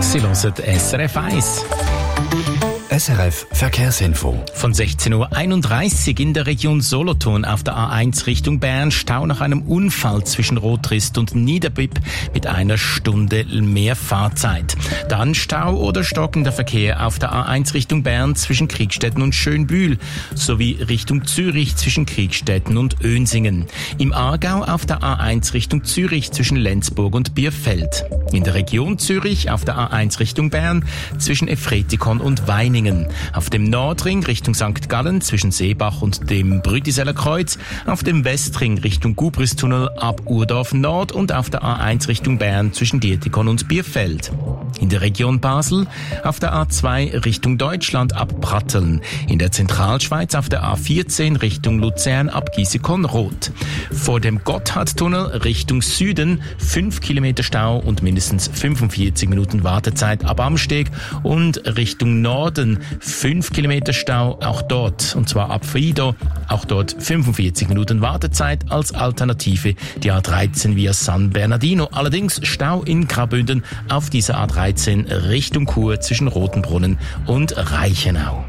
Sie hören SRF 1. SRF Verkehrsinfo. Von 16.31 Uhr in der Region Solothurn auf der A1 Richtung Bern Stau nach einem Unfall zwischen Rotrist und Niederbipp mit 1 Stunde mehr Fahrzeit. Dann Stau oder stockender Verkehr auf der A1 Richtung Bern zwischen Kriegstetten und Schönbühl sowie Richtung Zürich zwischen Kriegstetten und Önsingen. Im Aargau auf der A1 Richtung Zürich zwischen Lenzburg und Bierfeld. In der Region Zürich auf der A1 Richtung Bern zwischen Efretikon und Weiningen. Auf dem Nordring Richtung St. Gallen zwischen Seebach und dem Brütiseller Kreuz, auf dem Westring Richtung Gubristunnel ab Urdorf Nord und auf der A1 Richtung Bern zwischen Dietikon und Bierfeld. In der Region Basel auf der A2 Richtung Deutschland ab Pratteln. In der Zentralschweiz auf der A14 Richtung Luzern ab Gießekon-Roth. Vor dem Gotthardtunnel Richtung Süden 5 Kilometer Stau und mindestens 45 Minuten Wartezeit ab Amsteg und Richtung Norden 5 Kilometer Stau, auch dort, und zwar ab Frido, auch dort 45 Minuten Wartezeit als Alternative die A13 via San Bernardino. Allerdings Stau in Graubünden auf dieser A13 Richtung Chur zwischen Rotenbrunnen und Reichenau.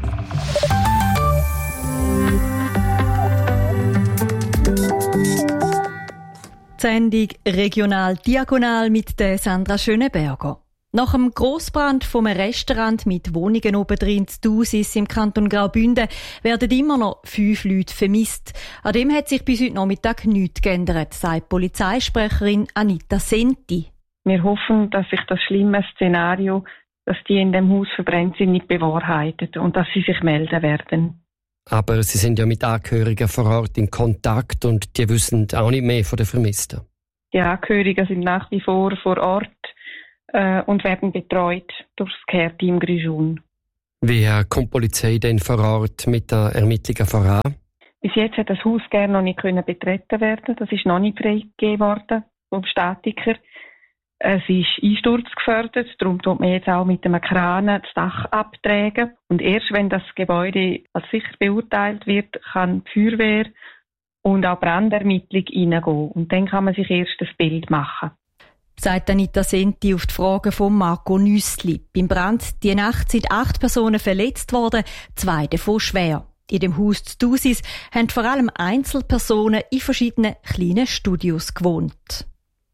Die Sendung «Regional Diagonal» mit der Sandra Schöneberger. Nach dem Grossbrand vom Restaurant mit Wohnungen obendrin in Thusis im Kanton Graubünden werden immer noch 5 Leute vermisst. An dem hat sich bis heute Nachmittag nichts geändert, sagt Polizeisprecherin Anita Senti. Wir hoffen, dass sich das schlimme Szenario, dass die in dem Haus verbrennt sind, nicht bewahrheitet und dass sie sich melden werden. Aber Sie sind ja mit Angehörigen vor Ort in Kontakt und die wissen auch nicht mehr von den Vermissten. Die Angehörigen sind nach wie vor Ort und werden betreut durch das Care-Team Grischun. Wie kommt die Polizei denn vor Ort mit den Ermittlungen voran? Bis jetzt hat das Haus gerne noch nicht betreten werden. Das ist noch nicht freigegeben worden vom Statiker. Es ist einsturzgefährdet, darum tut man jetzt auch mit einem Kran das Dach abtragen. Und erst wenn das Gebäude als sicher beurteilt wird, kann die Feuerwehr und auch Brandermittlung reingehen. Und dann kann man sich erst das Bild machen. Sagt Anita Senti auf die Frage von Marco Nüssli. Beim Brand die Nacht sind 8 Personen verletzt worden, 2 davon schwer. In dem Haus zu Thusis haben vor allem Einzelpersonen in verschiedenen kleinen Studios gewohnt.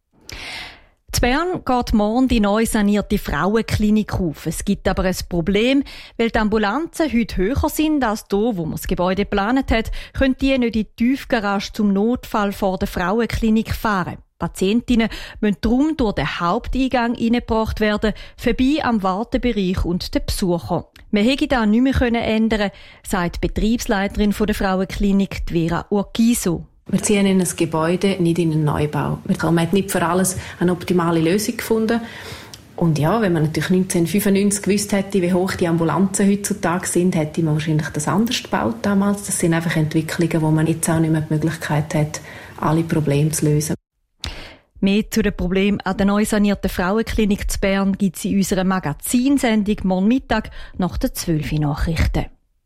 In Bern geht morgen die neu sanierte Frauenklinik auf. Es gibt aber ein Problem, weil die Ambulanzen heute höher sind als da, wo man das Gebäude geplant hat, können die nicht in die Tiefgarage zum Notfall vor der Frauenklinik fahren. Patientinnen müssen darum durch den Haupteingang reingebracht werden, vorbei am Wartebereich und den Besuchern. Wir hätten das nicht mehr ändern, sagt die Betriebsleiterin der Frauenklinik, Vera Urquizo. Wir ziehen in ein Gebäude, nicht in einen Neubau. Man hat nicht für alles eine optimale Lösung gefunden. Und ja, wenn man natürlich 1995 gewusst hätte, wie hoch die Ambulanzen heutzutage sind, hätte man wahrscheinlich das anders gebaut damals. Das sind einfach Entwicklungen, wo man jetzt auch nicht mehr die Möglichkeit hat, alle Probleme zu lösen. Mehr zu den Problemen an der neu sanierten Frauenklinik zu Bern gibt es in unserer Magazinsendung morgen Mittag nach den 12 Nachrichten.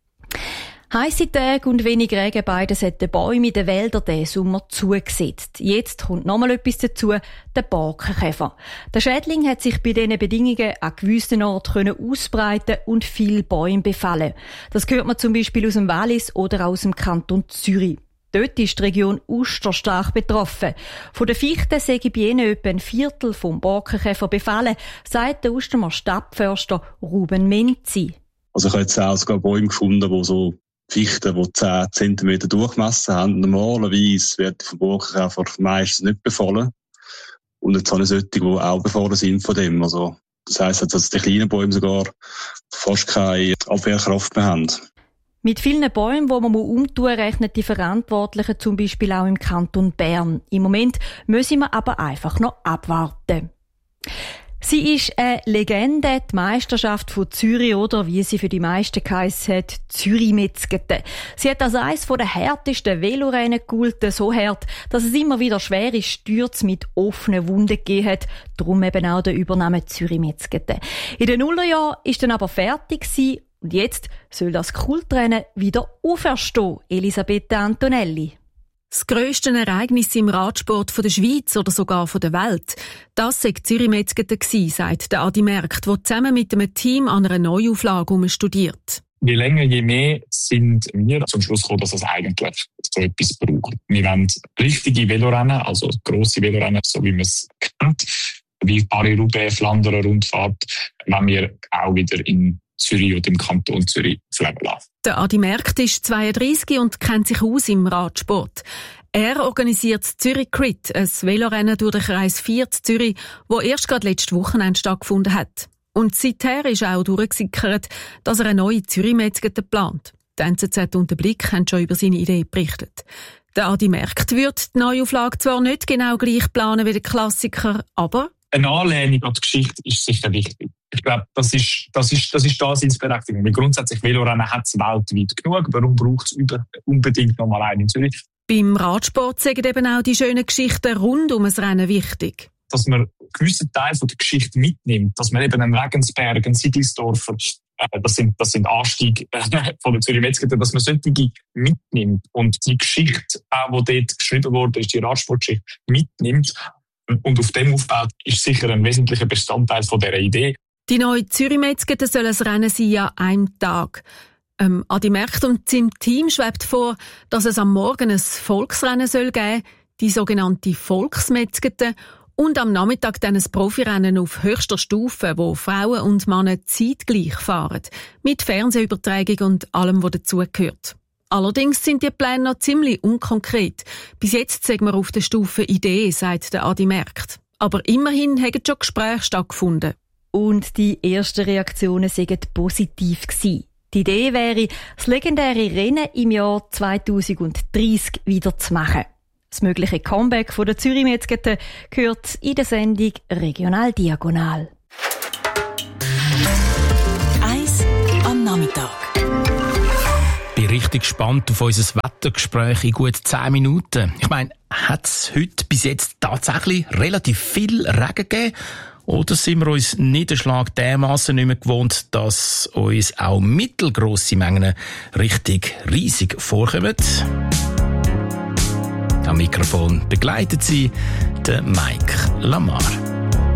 Heisse Tage und wenig Regen, beides hat den Bäumen in den Wäldern diesen Sommer zugesetzt. Jetzt kommt nochmal etwas dazu, der Borkenkäfer. Der Schädling hat sich bei diesen Bedingungen an gewissen Orten ausbreiten und viele Bäume befallen. Das hört man zum Beispiel aus dem Wallis oder aus dem Kanton Zürich. Dort ist die Region Uster stark betroffen. Von den Fichten sei bei ihnen etwa ein Viertel vom Borkenkäfer befallen, sagt der Ustermer Stadtförster Ruben Menzi. Also ich habe jetzt auch sogar Bäume gefunden, wo so Fichten, die 10 cm Durchmesser haben. Normalerweise wird vom Borkenkäfer meistens nicht befallen. Und jetzt habe ich solche, die auch befallen sind von dem. Also das heisst, dass die kleinen Bäume sogar fast keine Abwehrkraft mehr haben. Mit vielen Bäumen, die man umtun muss, rechnen die Verantwortlichen zum Beispiel auch im Kanton Bern. Im Moment müssen wir aber einfach noch abwarten. Sie ist eine Legende, die Meisterschaft von Zürich, oder wie sie für die meisten geheissen hat, Zürich-Metzgete. Sie hat als eines der härtesten Velorennen gegolten, so hart, dass es immer wieder schwere Stürze mit offenen Wunden gegeben hat. Darum eben auch der Übername Zürich-Metzgete. In den Nullerjahren war dann aber fertig gewesen. Und jetzt soll das Kultrennen wieder auferstehen, Elisabetta Antonelli. Das grösste Ereignis im Radsport der Schweiz oder sogar der Welt. Das sei Zürich-Metzgeten gewesen, sagt der Adi Merkt, der zusammen mit einem Team an einer Neuauflage studiert. Je länger, je mehr sind wir zum Schluss gekommen, dass es eigentlich so etwas braucht. Wir wollen richtige Velorennen, also grosse Velorennen, so wie man es kennt, wie Paris-Roubaix, Flandern, Rundfahrt, wenn wir auch wieder in Zürich oder im Kanton Zürich leben lassen. Der Adi Merkt ist 32 und kennt sich aus im Radsport. Er organisiert das Zürich Crit, ein Velorennen durch den Kreis 4 Zürich, das erst gerade letztes Wochenende stattgefunden hat. Und seither ist auch durchgesickert, dass er eine neue Zürich-Metzgeten plant. Die NZZ und der Blick haben schon über seine Idee berichtet. Der Adi Merkt wird die Neuauflage zwar nicht genau gleich planen wie der Klassiker, aber eine Anlehnung an die Geschichte ist sicher wichtig. Ich glaube, das ist da Sinnberechtigung. Weil grundsätzlich Velorennen hat es weltweit genug. Warum braucht es unbedingt noch mal einen in Zürich? Beim Radsport sind eben auch die schönen Geschichten rund um das Rennen wichtig. Dass man einen gewissen Teil von der Geschichte mitnimmt, dass man eben einen Regensberg, einen Sigisdorfer, das sind Anstiege von der Zürich-Metzgeten, dass man solche mitnimmt und die Geschichte, die dort geschrieben wurde, ist die Radsportgeschichte, mitnimmt und auf dem aufbaut, ist sicher ein wesentlicher Bestandteil von dieser Idee. Die neue Zürich-Metzgeten soll ein Rennen sein an einem Tag. Adi Merkt und seinem Team schwebt vor, dass es am Morgen ein Volksrennen soll geben, die sogenannte Volksmetzgeten, und am Nachmittag dann ein Profirennen auf höchster Stufe, wo Frauen und Männer zeitgleich fahren, mit Fernsehübertragung und allem, was dazugehört. Allerdings sind die Pläne noch ziemlich unkonkret. Bis jetzt sind wir auf der Stufe Idee, sagt der Adi Merkt. Aber immerhin haben schon Gespräche stattgefunden. Und die ersten Reaktionen seien positiv gewesen. Die Idee wäre, das legendäre Rennen im Jahr 2030 wieder zu machen. Das mögliche Comeback von der Zürich-Metzgeten gehört in der Sendung Regional Diagonal. 1 am Nachmittag. Ich bin richtig gespannt auf unser Wettergespräch in gut 10 Minuten. Ich meine, hat es heute bis jetzt tatsächlich relativ viel Regen gegeben? Oder sind wir uns Niederschlag dermassen nicht mehr gewohnt, dass uns auch mittelgrosse Mengen richtig riesig vorkommen? Am Mikrofon begleitet sie der Mike Lamar.